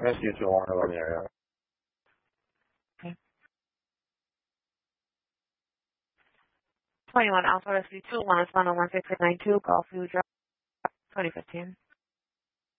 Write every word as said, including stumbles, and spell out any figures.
Thanks, you too. Long eleven area. Okay. twenty-one Alpha Rescue two, one is one oh one six eight nine two, Gulfview Drive, twenty fifteen.